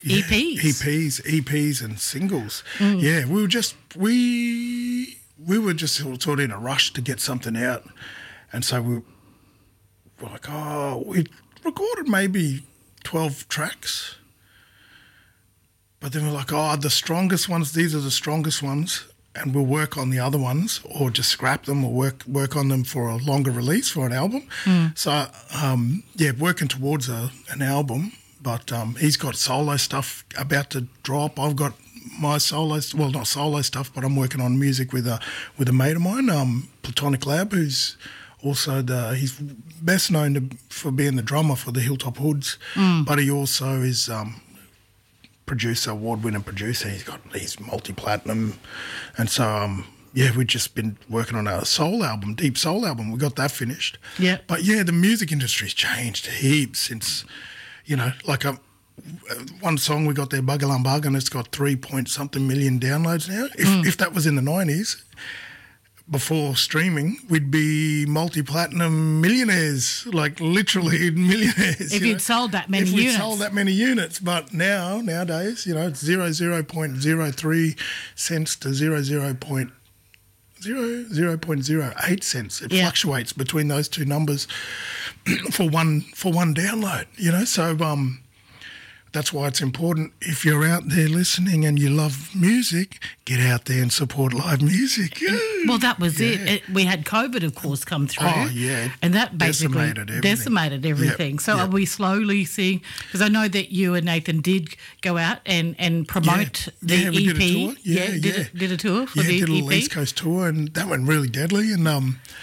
EPs and singles. Yeah, we were just sort of in a rush to get something out, and so we were like, we recorded maybe 12 tracks, but then we're like, the strongest ones, these are the strongest ones, and we'll work on the other ones, or just scrap them, or work on them for a longer release for an album. So working towards an album. But he's got solo stuff about to drop. I've got my not solo stuff, but I'm working on music with a mate of mine, Platonic Lab, who's also he's best known for being the drummer for the Hilltop Hoods, but he also is award-winning producer. He's multi-platinum, and so we've just been working on a soul album, deep soul album. We got that finished. Yeah, but the music industry's changed heaps since. One song we got there, Buggalam Bug, and it's got 3-point-something million downloads now. If that was in the 90s, before streaming, we'd be multi-platinum millionaires, like literally millionaires. If you'd sold that many units. If we'd sold that many units. But nowadays, it's 0.03 cents to 0.08 cents. It fluctuates between those two numbers for one download, so that's why it's important, if you're out there listening and you love music, get out there and support live music. Well, that was it. We had COVID, of course, come through. Oh, yeah. And that basically decimated everything. Yep. So are we slowly seeing, because I know that you and Nathan did go out and promote the EP. We did a tour. Did a tour for the EP. Did a little East Coast tour, and that went really deadly. And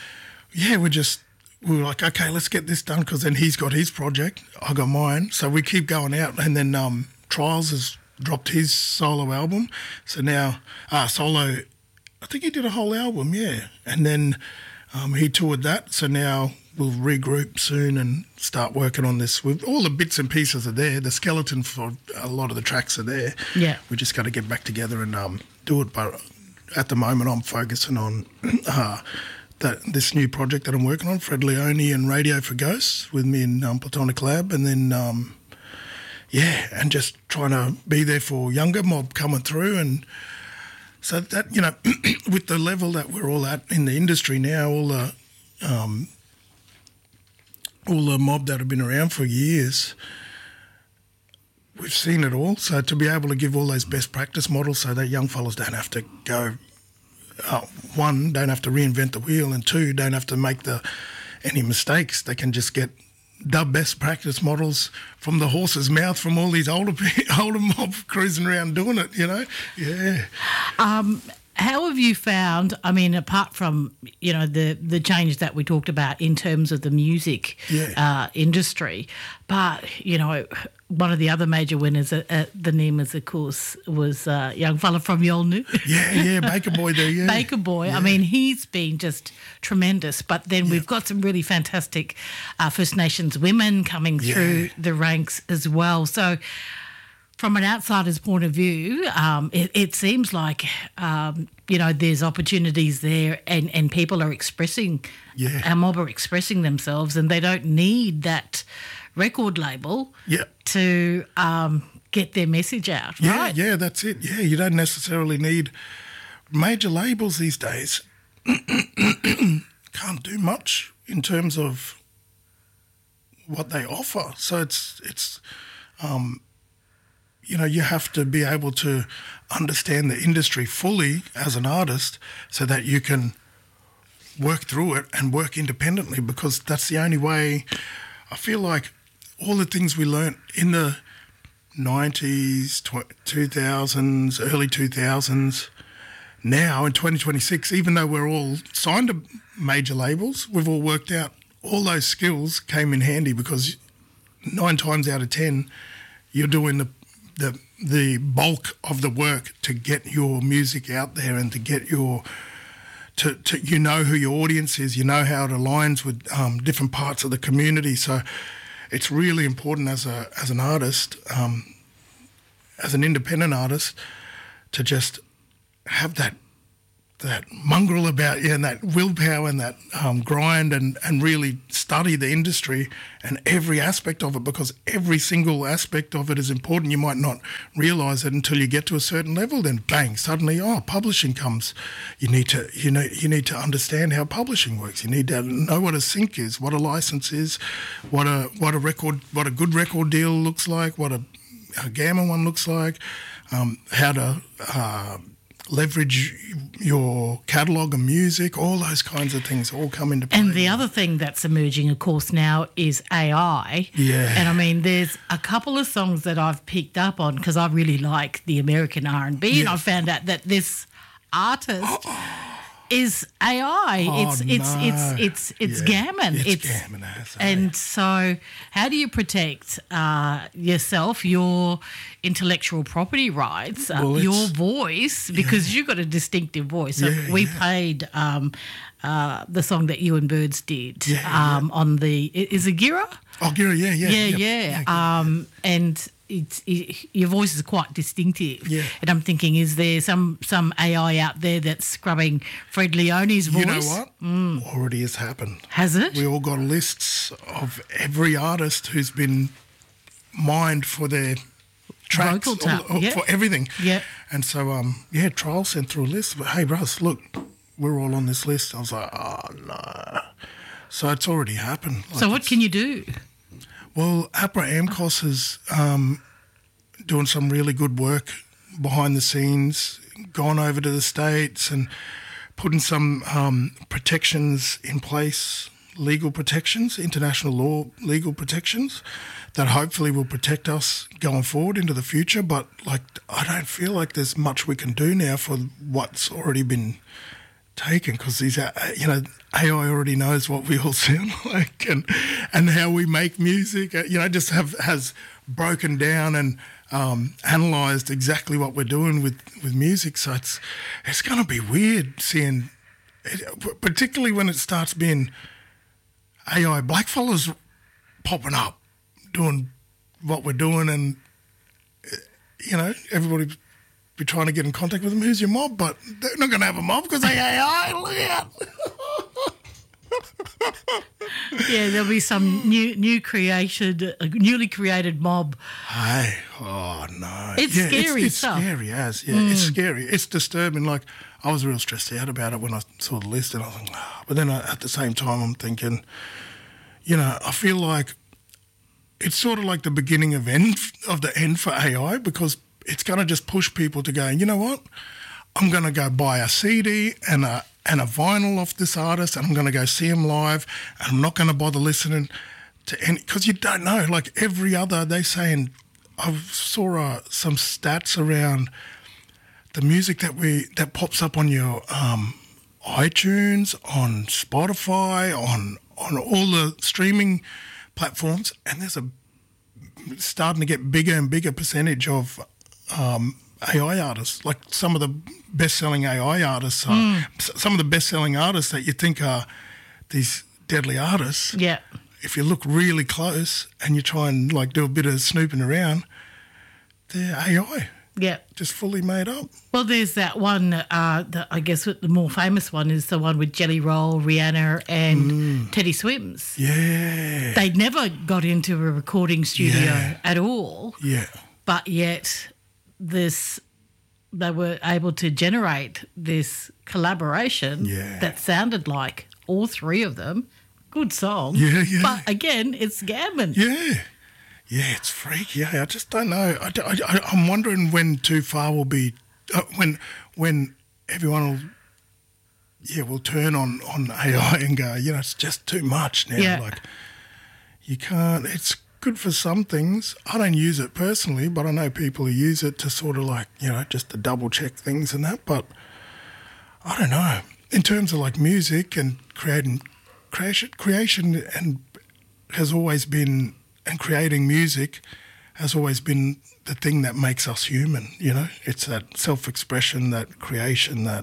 we were like, okay, let's get this done, because then he's got his project, I got mine. So we keep going out. And then Trials has dropped his solo album. So now, I think he did a whole album, And then he toured that. So now we'll regroup soon and start working on this. All the bits and pieces are there. The skeleton for a lot of the tracks are there. Yeah. We just got to get back together and do it. But at the moment, I'm focusing on... this new project that I'm working on, Fred Leone and Radio for Ghosts, with me in Platonic Lab, and then and just trying to be there for younger mob coming through, and so that with the level that we're all at in the industry now, all the mob that have been around for years, we've seen it all. So to be able to give all those best practice models, so that young fellas don't have to go. One, don't have to reinvent the wheel, and two, don't have to make any mistakes. They can just get the best practice models from the horse's mouth from all these older mob cruising around doing it, Yeah. How have you found, apart from, the change that we talked about in terms of the music industry, but, one of the other major winners at the NEMAs, of course, was a young fella from Yolngu. Yeah, Baker Boy there, yeah. Baker Boy. Yeah. He's been just tremendous. But then we've got some really fantastic First Nations women coming through the ranks as well. So from an outsider's point of view, it seems like, there's opportunities there and people are expressing, our mob are expressing themselves, and they don't need that record label to get their message out, right? Yeah, that's it. Yeah, you don't necessarily need major labels these days. Can't do much in terms of what they offer. So it's you have to be able to understand the industry fully as an artist, so that you can work through it and work independently, because that's the only way. I feel like all the things we learnt in the 90s, 2000s, early 2000s, now in 2026, even though we're all signed to major labels, we've all worked out all those skills came in handy, because 9 times out of 10, you're doing the bulk of the work to get your music out there and to get your... To who your audience is, how it aligns with different parts of the community. So it's really important as an artist, as an independent artist, to just have that mongrel about you and that willpower and that grind and really study the industry and every aspect of it, because every single aspect of it is important. You might not realise it until you get to a certain level. Then bang, suddenly, publishing comes. You need to understand how publishing works. You need to know what a sync is, what a license is, what a good record deal looks like, what a gamma one looks like, how to leverage your catalogue of music, all those kinds of things all come into play. And the other thing that's emerging, of course, now is AI. Yeah. And I mean, there's a couple of songs that I've picked up on because I really like the American R&B, and I found out that this artist is AI. It's gammon. It's gammon. And so how do you protect yourself, your intellectual property rights, your voice, because you've got a distinctive voice. So we played the song that you and Birds did on the, is it Gira? Oh, Gira, yeah. And your voice is quite distinctive. Yeah. And I'm thinking, is there some AI out there that's scrubbing Fred Leone's voice? You know what? Already has happened. Has it? We all got lists of every artist who's been mined for their tracks, for everything. Yeah. And so, Trial sent through a list. But, hey, Russ, look, we're all on this list. I was like, oh, no. So it's already happened. Like, so what can you do? Well, APRA AMCOS is doing some really good work behind the scenes, gone over to the States and putting some protections in place, legal protections, international law legal protections that hopefully will protect us going forward into the future. But, I don't feel like there's much we can do now for what's already been taken, because these, AI already knows what we all sound like and how we make music. Just has broken down and analysed exactly what we're doing with music. So it's going to be weird seeing, particularly when it starts being AI blackfellas popping up, doing what we're doing, and everybody be trying to get in contact with them. Who's your mob? But they're not going to have a mob because they AI. Look out. Yeah, there'll be some newly created mob. Hey, oh no, it's scary. It's scary as it's scary. It's disturbing. I was real stressed out about it when I saw the list, and I was like, but then at the same time, I'm thinking, I feel like it's sort of like the beginning of the end for AI, because it's going to just push people to go, you know what? I'm going to go buy a CD and a vinyl off this artist, and I'm going to go see him live, and I'm not going to bother listening to any, because you don't know. Every other, they saying, I saw some stats around the music that pops up on your iTunes, on Spotify, on all the streaming platforms, and there's starting to get bigger and bigger percentage of AI artists. Like some of the best-selling AI artists some of the best-selling artists that you think are these deadly artists. Yeah. If you look really close and you try and do a bit of snooping around, they're AI. Yeah. Just fully made up. Well, there's that one, I guess the more famous one is the one with Jelly Roll, Rihanna and Teddy Swims. Yeah. They never got into a recording studio at all. Yeah. But yet they were able to generate this collaboration that sounded like all three of them. Good song. Yeah. But again, it's gammon. Yeah. Yeah, it's freaky. Yeah, I just don't know. I'm wondering when too far will be, when everyone will turn on AI and go, it's just too much now. Yeah. You can't. It's good for some things. I don't use it personally, but I know people who use it to sort of just to double check things and that. But I don't know. In terms of music and creation and has always been. And creating music has always been the thing that makes us human, It's that self-expression, that creation, that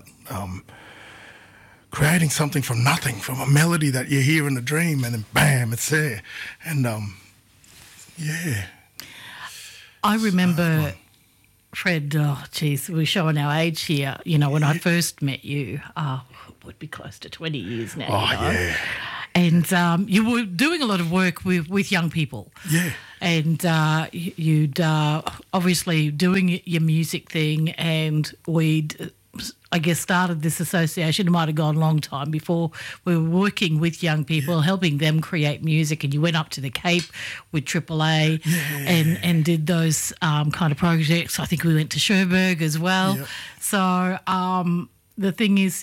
creating something from nothing, from a melody that you hear in a dream, and then bam, it's there. And, I remember Fred, oh, geez, we're showing our age here. You know, when I first met you, it would be close to 20 years now. Oh, you know? yeah. And you were doing a lot of work with young people. Yeah. And you'd obviously doing your music thing, and we'd, I guess, started this association. It might have gone a long time before we were working with young people, helping them create music. And you went up to the Cape with AAA and did those kind of projects. I think we went to Cherbourg as well. Yep. So the thing is,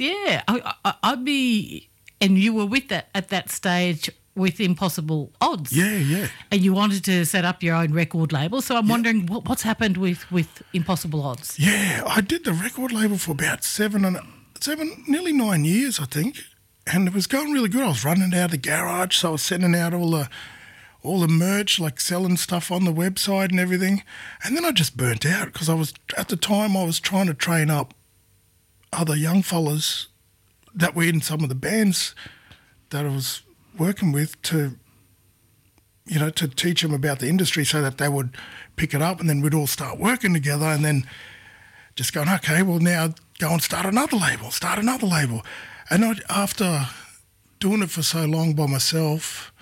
I'd be, and you were with that at that stage with Impossible Odds. Yeah. And you wanted to set up your own record label. So I'm wondering what's happened with Impossible Odds. Yeah, I did the record label for about nearly 9 years, I think, and it was going really good. I was running out of the garage, so I was sending out all the merch, like selling stuff on the website and everything. And then I just burnt out because at the time I was trying to train up other young fellas that were in some of the bands that I was working with to teach them about the industry so that they would pick it up, and then we'd all start working together, and then just going, okay, well, now go and start another label. And after doing it for so long by myself,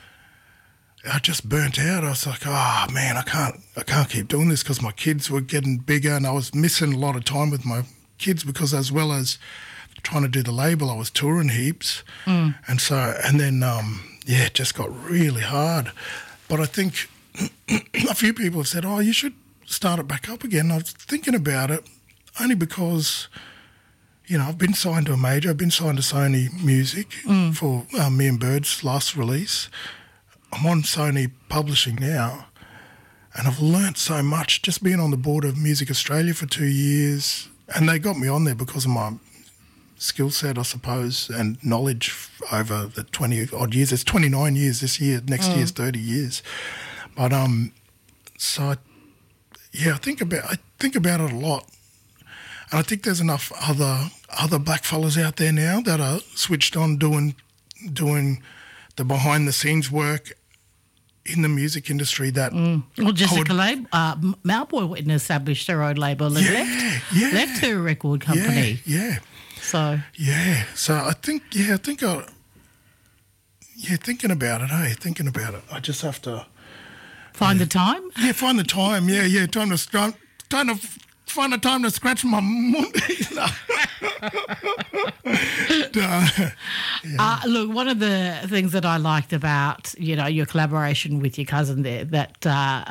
I just burnt out. I was like, oh man, I can't keep doing this, because my kids were getting bigger and I was missing a lot of time with my kids, because as well as trying to do the label, I was touring heaps. And then it just got really hard. But I think a few people have said, oh, you should start it back up again. I was thinking about it only because, I've been signed to a major. I've been signed to Sony Music for Me and Bird's last release. I'm on Sony Publishing now, and I've learnt so much just being on the board of Music Australia for 2 years. And they got me on there because of my skill set, I suppose, and knowledge over the 20-odd years. It's 29 years this year. Next year's 30 years. But I think about it a lot. And I think there's enough other black fellas out there now that are switched on doing the behind the scenes work in the music industry that... Well, Jessica Mauboy went and established her own label and left her record company. Yeah. So I think thinking about it, I just have to find the time. Yeah, find the time. Yeah, time to find the time to scratch my mundi. Look, one of the things that I liked about your collaboration with your cousin there, that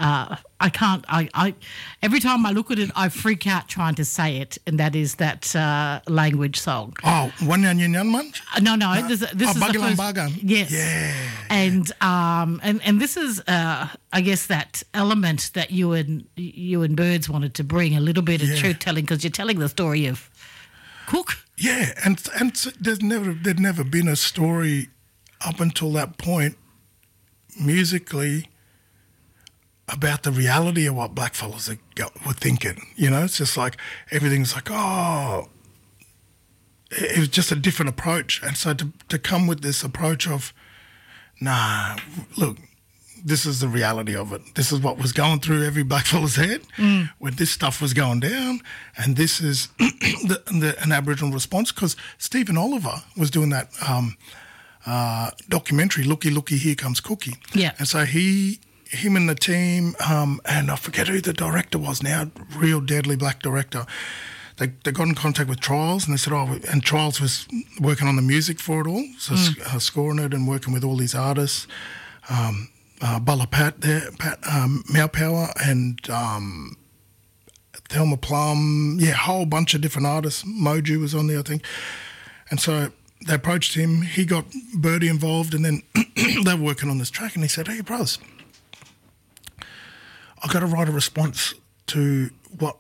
I every time I look at it, I freak out trying to say it, and that is that language song. Oh, One Yan Yan Man? No. This is the first. Yes. Yeah. And this is I guess that element that you and Birds wanted to bring, a little bit of truth telling, because you're telling the story of Cook. Yeah, and there'd never been a story up until that point musically about the reality of what blackfellas were thinking. It's just like everything's like, oh, it was just a different approach. And so to come with this approach of, nah, look, this is the reality of it. This is what was going through every blackfella's head when this stuff was going down, and this is an Aboriginal response, because Stephen Oliver was doing that documentary, Looky, Looky, Here Comes Cookie. Yeah. And so him and the team, and I forget who the director was now, real deadly black director, they got in contact with Trials, and they said, and Trials was working on the music for it all, so scoring it and working with all these artists, Bulla Pat there, Meow Power, and Thelma Plum, a whole bunch of different artists. Moju was on there, I think. And so they approached him, he got Birdie involved, and then they were working on this track, and he said, hey, brothers, I've got to write a response to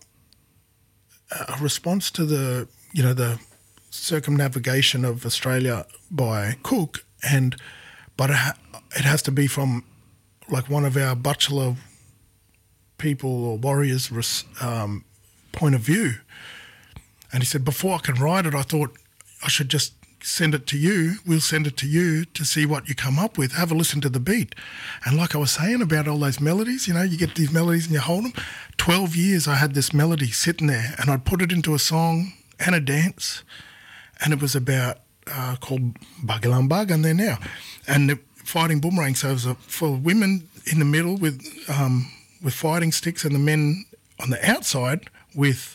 the the circumnavigation of Australia by Cook, but it has to be from like one of our Butchulla people or warriors point of view. And he said, before I can write it, I thought I should just send it to you. We'll send it to you to see what you come up with. Have a listen to the beat. And like I was saying about all those melodies, you know, you get these melodies and you hold them. 12 years I had this melody sitting there, and I'd put it into a song and a dance, and it was about called Bagalam Bug, and there now. And the fighting boomerang, so it was for women in the middle with fighting sticks, and the men on the outside with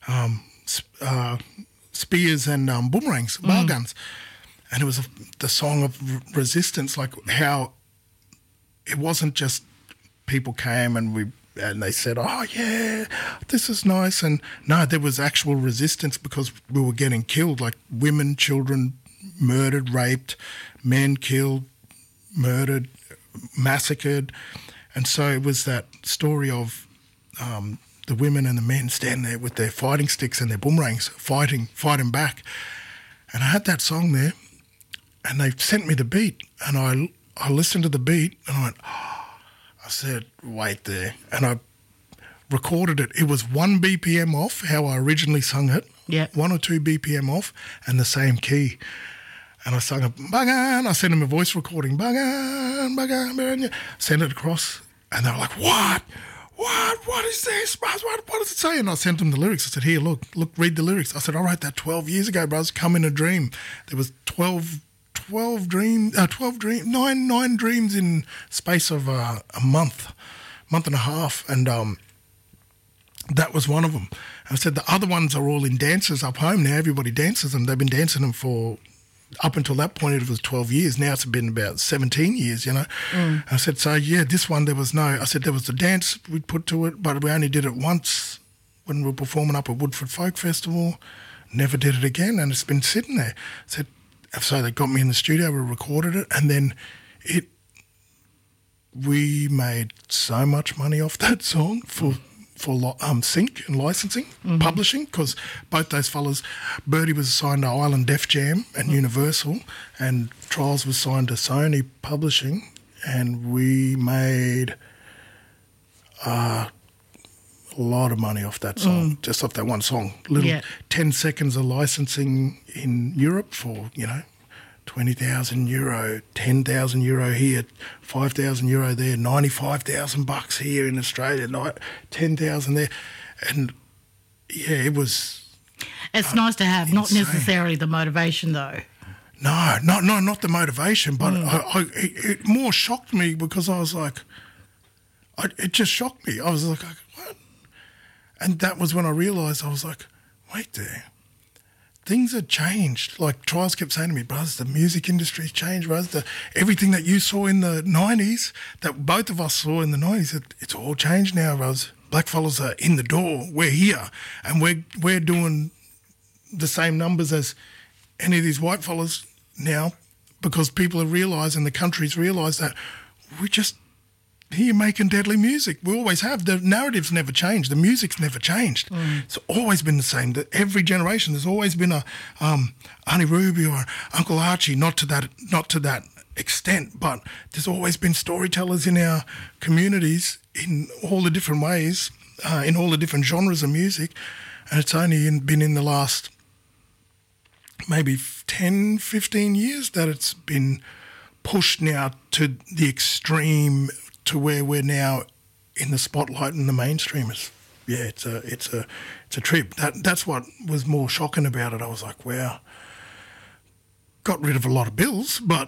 spears and boomerangs, bar guns. And it was the song of resistance, like how it wasn't just people came and they said, oh, yeah, this is nice. And no, there was actual resistance because we were getting killed, like women, children murdered, raped, men killed, murdered, massacred. And so it was that story of the women and the men standing there with their fighting sticks and their boomerangs fighting back. And I had that song there, and they sent me the beat, and I listened to the beat, and I went, oh, I said, wait there. And I recorded it. It was 1 BPM off how I originally sung it, 1 or 2 BPM off, and the same key. And I sung it, Bagan. I sent them a voice recording, Bagan, Bagan, Bagan. Sent it across, and they were like, what? What is this, Buzz? What does it say? And I sent them the lyrics. I said, here, look, read the lyrics. I said, I wrote that 12 years ago, Buzz. Come in a dream. There was 9 dreams in space of a month and a half. And that was one of them. And I said, the other ones are all in dances up home now. Everybody dances them. They've been dancing them for, up until that point, it was 12 years. Now it's been about 17 years, you know. I said, so, yeah, this one there was I said there was a dance we'd put to it, but we only did it once when we were performing up at Woodford Folk Festival. Never did it again, and it's been sitting there. So they got me in the studio, we recorded it, and then we made so much money off that song for sync and licensing, publishing, because both those fellas, Birdie was signed to Island Def Jam and Universal, and Trials was signed to Sony Publishing, and we made a lot of money off that song, just off that one song. 10 seconds of licensing in Europe for, you know, €20,000, €10,000 here, €5,000 there, $95,000 here in Australia, $10,000 there, and yeah, it was. It's nice to have, insane. Not necessarily the motivation though. No, not the motivation, but it more shocked me because I was like, it just shocked me. I was like, what? And that was when I realised, I was like, wait there. Things had changed. Like Trials kept saying to me, Buzz, the music industry's changed, Buzz. Everything that you saw in the 90s, that both of us saw in the 90s, it's all changed now, Buzz. Blackfellas are in the door. We're here. And we're doing the same numbers as any of these white fellas now because people have realised and the country's realised that we just here making deadly music. We always have. The narrative's never changed. The music's never changed. It's always been the same. Every generation, there's always been a Auntie Ruby or Uncle Archie. Not to that extent, but there's always been storytellers in our communities in all the different ways, in all the different genres of music, and it's only been in the last maybe 10, 15 years that it's been pushed now to the extreme, to where we're now in the spotlight and the mainstream is. Yeah, it's a trip. That's what was more shocking about it. I was like, wow. Got rid of a lot of bills, but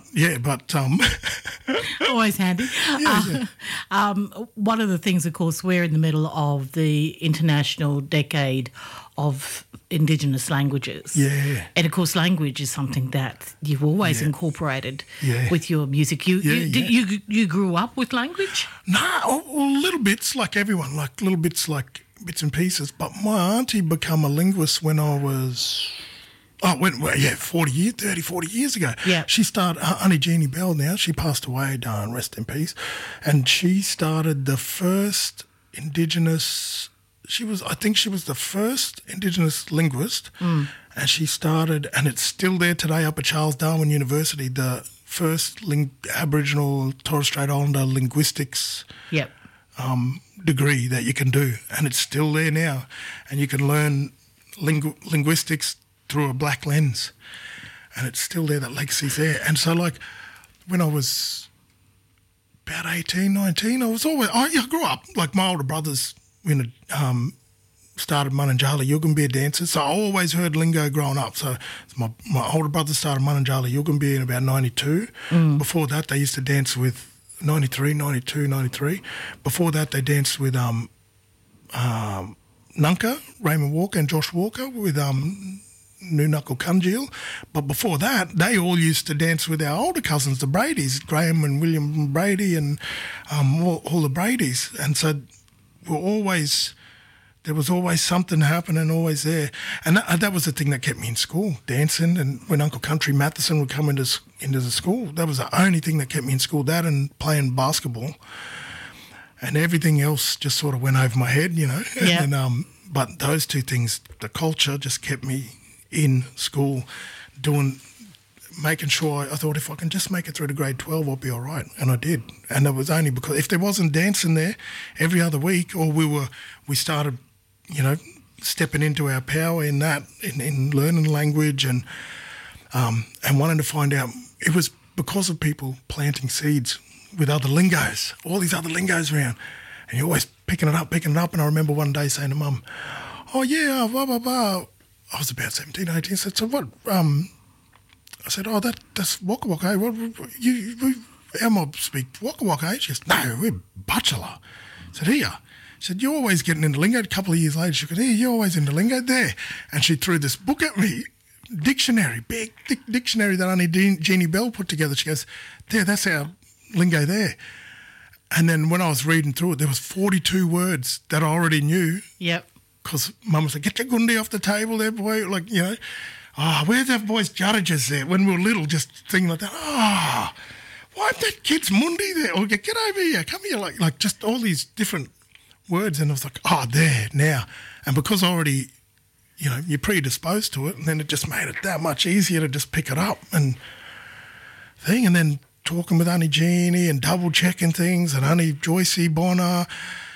always handy. One of the things, of course, we're in the middle of the International Decade of Indigenous Languages. Yeah. And of course, language is something that you've always incorporated with your music. You grew up with language? No, little bits like everyone, like little bits like bits and pieces. But my auntie became a linguist when I was 40 years ago. Yeah. She started, Auntie Jeannie Bell now, she passed away, rest in peace. And she started the first Indigenous, I think she was the first Indigenous linguist. And she started, and it's still there today up at Charles Darwin University, the first Aboriginal Torres Strait Islander linguistics degree that you can do. And it's still there now. And you can learn linguistics through a black lens. and it's still there, that legacy's there. And so, like, when I was about 18, 19, I grew up, like my older brothers, started Mununjala Yugambeh dances, so I always heard lingo growing up. So my older brother started Mununjala Yugambeh in about 92. Before that, they used to dance with 93. Before that, they danced with Nunca, Raymond Walker and Josh Walker with New Knuckle Kunjil. But before that, they all used to dance with our older cousins, the Bradys, Graham and William Brady and all the Bradys. And so there was always something happening, always there. And that was the thing that kept me in school, dancing. And when Uncle Country Matheson would come into the school, that was the only thing that kept me in school, that and playing basketball. And everything else just sort of went over my head, you know. Yeah. And, but those two things, the culture just kept me in school making sure, I thought if I can just make it through to grade 12, I'll be all right. And I did. And it was only because if there wasn't dancing there every other week, or we started, you know, stepping into our power in that, in learning language and wanting to find out, it was because of people planting seeds with other lingos, all these other lingos around. And you're always picking it up. And I remember one day saying to Mum, oh yeah, blah, blah, blah. I was about 17, 18. I said, so what, I said, oh, that's Waka Waka, eh? Our mob speak Waka Waka, eh? She goes, no, we're Butchulla. I said, here. She said, you're always getting into lingo. A couple of years later, she goes, here, you're always into lingo there. And she threw this book at me, dictionary, big, thick dictionary that only Jeannie Bell put together. She goes, there, that's our lingo there. And then when I was reading through it, there was 42 words that I already knew. Yep. Because Mum said, get your gundi off the table there, boy. Like, you know, where's that boy's judges there? When we were little, just thinking like that, why have that kid's mundi there? Or get over here, come here. Like just all these different words. And I was like, there, now. And because I already, you know, you're predisposed to it, and then it just made it that much easier to just pick it up and thing. And then talking with Auntie Jeannie and double-checking things, and Auntie Joycey Bonner,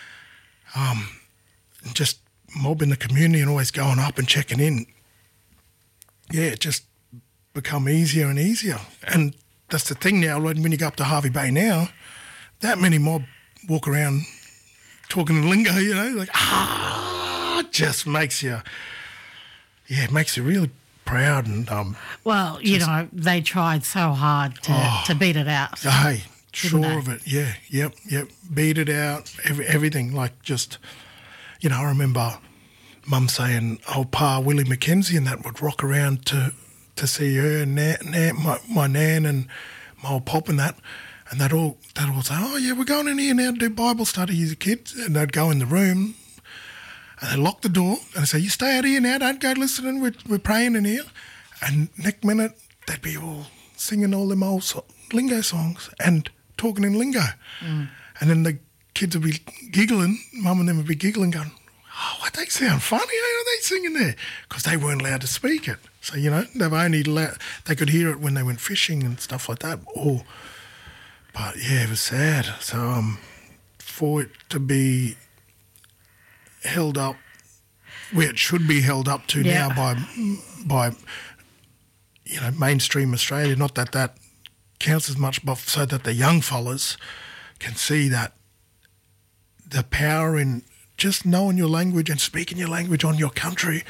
just mobbing the community and always going up and checking in. Yeah, it just become easier and easier. And that's the thing now, when you go up to Hervey Bay now, that many mob walk around talking in lingo, you know, like, it just makes you, it makes you really proud. And well, you know, they tried so hard to beat it out. Hey, sure of it, yeah, yep, beat it out, everything, like just, you know, I remember Mum saying, Pa Willie Mackenzie and that would rock around to see her and my nan and my old pop and that, and they'd all say, oh yeah, we're going in here now to do Bible study as a kid, and they'd go in the room and they'd lock the door and they'd say, you stay out here now, don't go listening, we're praying in here. And next minute they'd be all singing all them old lingo songs and talking in lingo. And then the kids would be giggling, Mum and them would be giggling, going, oh, they sound funny, how are they singing there? Because they weren't allowed to speak it. So, you know, they could hear it when they went fishing and stuff like that. But yeah, it was sad. So for it to be held up where it should be held up to now by you know, mainstream Australia, not that counts as much, but so that the young fellas can see that the power in just knowing your language and speaking your language on your country.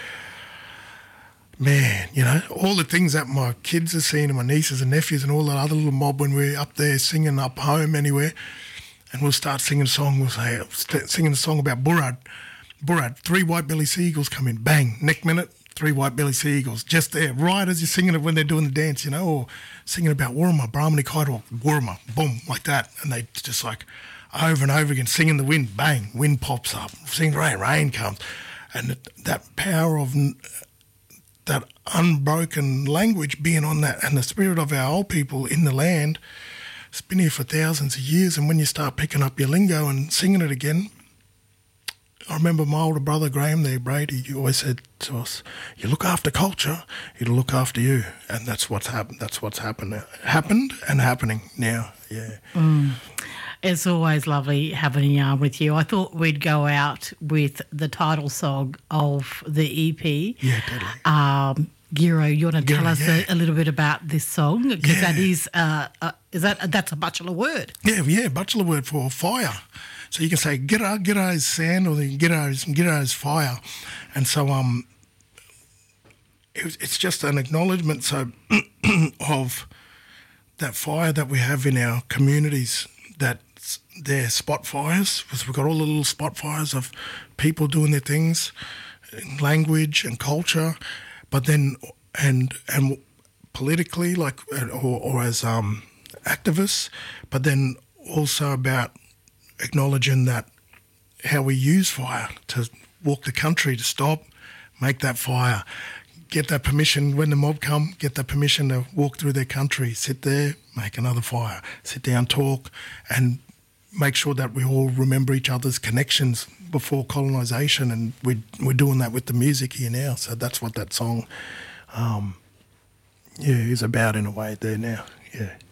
Man, you know, all the things that my kids are seeing and my nieces and nephews and all that other little mob when we're up there singing up home anywhere, and we'll start singing a song, we'll say, singing a song about Burrard, 3 white-belly seagulls come in, bang, next minute, 3 white-belly seagulls, just there, right as you're singing it when they're doing the dance, you know, or singing about Wurruma, Brahmani Kaito, Wurruma, boom, like that, and they just like, over and over again, singing the wind, bang, wind pops up, sing rain comes. And that power of that unbroken language being on that, and the spirit of our old people in the land, it's been here for thousands of years, and when you start picking up your lingo and singing it again, I remember my older brother, Graham there, Brady, he always said to us, you look after culture, it'll look after you. And that's what's happened. That's what's happened and happening now, yeah. It's always lovely having a yarn with you. I thought we'd go out with the title song of the EP. Yeah, totally. Giro, you want to tell Giro, us yeah. a little bit about this song? Because Yeah. that's a Bachelor word. Yeah, Bachelor word for fire. So you can say gira is sand, or the gira is fire, and so it's just an acknowledgement of that fire that we have in our communities. That they're spot fires, because we've got all the little spot fires of people doing their things, in language and culture, but then and politically, like or as activists, but then also about acknowledging that how we use fire to walk the country, to stop, make that fire, get that permission when the mob come, get that permission to walk through their country, sit there, make another fire, sit down, talk, and make sure that we all remember each other's connections before colonisation, and we're doing that with the music here now. So that's what that song is about in a way there now. Yeah.